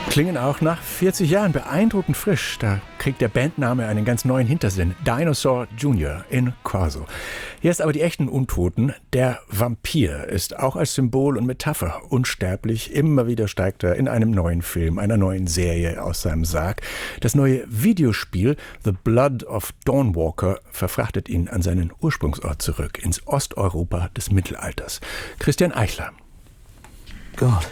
Klingen auch nach 40 Jahren beeindruckend frisch. Da kriegt der Bandname einen ganz neuen Hintersinn. Dinosaur Jr. in Corso. Hier ist aber die echten Untoten. Der Vampir ist auch als Symbol und Metapher unsterblich. Immer wieder steigt er in einem neuen Film, einer neuen Serie aus seinem Sarg. Das neue Videospiel The Blood of Dawnwalker verfrachtet ihn an seinen Ursprungsort zurück, ins Osteuropa des Mittelalters. Christian Eichler. God.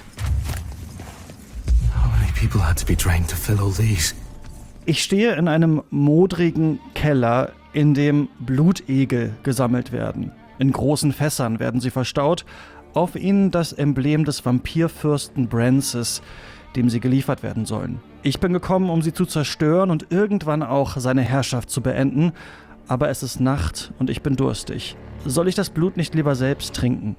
How many people had to be drained to fill all these? Ich stehe in einem modrigen Keller, in dem Blutegel gesammelt werden. In großen Fässern werden sie verstaut. Auf ihnen das Emblem des Vampirfürsten Brancis, dem sie geliefert werden sollen. Ich bin gekommen, um sie zu zerstören und irgendwann auch seine Herrschaft zu beenden. Aber es ist Nacht und ich bin durstig. Soll ich das Blut nicht lieber selbst trinken?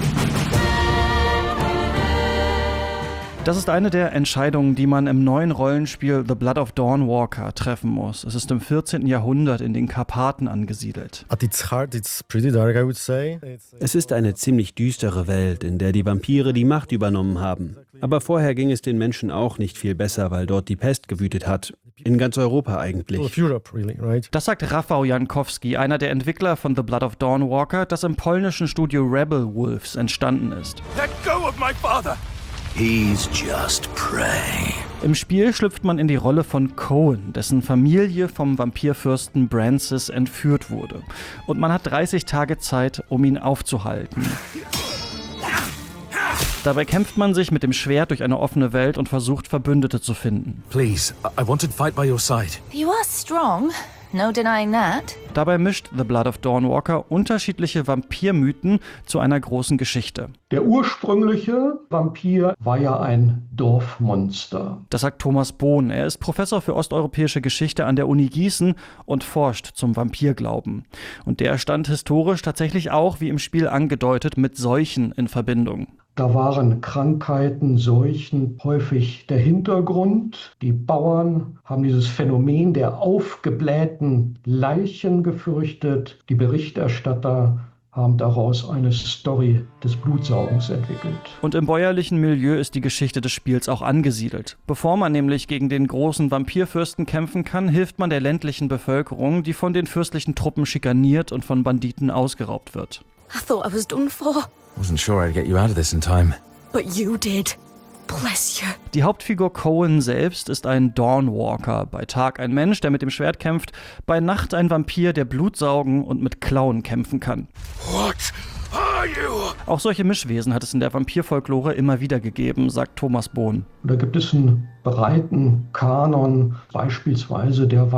Das ist eine der Entscheidungen, die man im neuen Rollenspiel The Blood of Dawnwalker treffen muss. Es ist im 14. Jahrhundert in den Karpaten angesiedelt. Es ist eine ziemlich düstere Welt, in der die Vampire die Macht übernommen haben. Aber vorher ging es den Menschen auch nicht viel besser, weil dort die Pest gewütet hat. In ganz Europa eigentlich. Das sagt Rafał Jankowski, einer der Entwickler von The Blood of Dawnwalker, das im polnischen Studio Rebel Wolves entstanden ist. Let go of my father! He's just prey. Im Spiel schlüpft man in die Rolle von Cohen, dessen Familie vom Vampirfürsten Brancis entführt wurde. Und man hat 30 Tage Zeit, um ihn aufzuhalten. Dabei kämpft man sich mit dem Schwert durch eine offene Welt und versucht, Verbündete zu finden. Please, I want to fight by your side. You are strong. No denying that. Dabei mischt The Blood of Dawnwalker unterschiedliche Vampirmythen zu einer großen Geschichte. Der ursprüngliche Vampir war ja ein Dorfmonster. Das sagt Thomas Bohn. Er ist Professor für osteuropäische Geschichte an der Uni Gießen und forscht zum Vampirglauben. Und der stand historisch tatsächlich auch, wie im Spiel angedeutet, mit Seuchen in Verbindung. Da waren Krankheiten, Seuchen häufig der Hintergrund. Die Bauern haben dieses Phänomen der aufgeblähten Leichen gefürchtet. Die Berichterstatter haben daraus eine Story des Blutsaugens entwickelt. Und im bäuerlichen Milieu ist die Geschichte des Spiels auch angesiedelt. Bevor man nämlich gegen den großen Vampirfürsten kämpfen kann, hilft man der ländlichen Bevölkerung, die von den fürstlichen Truppen schikaniert und von Banditen ausgeraubt wird. I thought I was done for. Wasn't sure I'd get you out of this in time. But you did. Bless you. Die Hauptfigur Cohen selbst ist ein Dawnwalker. Bei Tag ein Mensch, der mit dem Schwert kämpft. Bei Nacht ein Vampir, der Blut saugen und mit Klauen kämpfen kann. What are you? Auch solche Mischwesen hat es in der Vampirfolklore immer wieder gegeben, sagt Thomas Bohn. Da gibt es einen breiten Kanon, beispielsweise der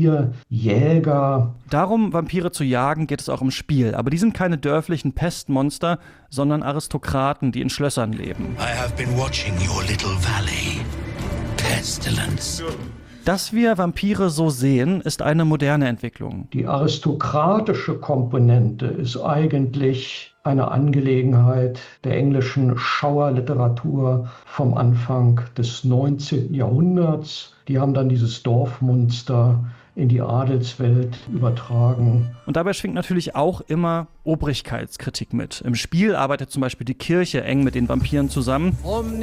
Vampirjäger. Darum, Vampire zu jagen, geht es auch im Spiel. Aber die sind keine dörflichen Pestmonster, sondern Aristokraten, die in Schlössern leben. I have been watching your little valley. Pestilence. Dass wir Vampire so sehen, ist eine moderne Entwicklung. Die aristokratische Komponente ist eigentlich eine Angelegenheit der englischen Schauerliteratur vom Anfang des 19. Jahrhunderts. Die haben dann dieses Dorfmonster in die Adelswelt übertragen. Und dabei schwingt natürlich auch immer Obrigkeitskritik mit. Im Spiel arbeitet zum Beispiel die Kirche eng mit den Vampiren zusammen.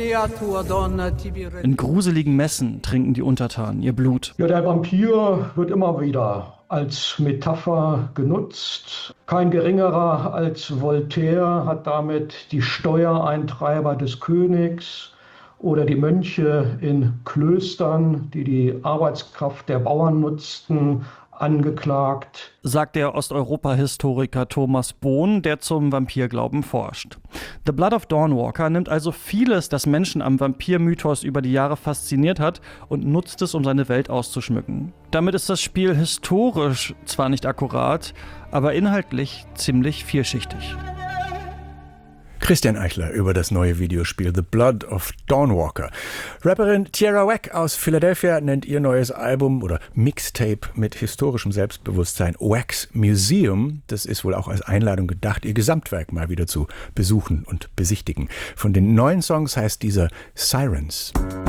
In gruseligen Messen trinken die Untertanen ihr Blut. Ja, der Vampir wird immer wieder als Metapher genutzt. Kein geringerer als Voltaire hat damit die Steuereintreiber des Königs oder die Mönche in Klöstern, die die Arbeitskraft der Bauern nutzten, angeklagt. Sagt der Osteuropa-Historiker Thomas Bohn, der zum Vampirglauben forscht. The Blood of Dawnwalker nimmt also vieles, das Menschen am Vampirmythos über die Jahre fasziniert hat, und nutzt es, um seine Welt auszuschmücken. Damit ist das Spiel historisch zwar nicht akkurat, aber inhaltlich ziemlich vielschichtig. Christian Eichler über das neue Videospiel The Blood of Dawnwalker. Rapperin Tierra Whack aus Philadelphia nennt ihr neues Album oder Mixtape mit historischem Selbstbewusstsein Wax Museum. Das ist wohl auch als Einladung gedacht, ihr Gesamtwerk mal wieder zu besuchen und besichtigen. Von den neuen Songs heißt dieser Sirens.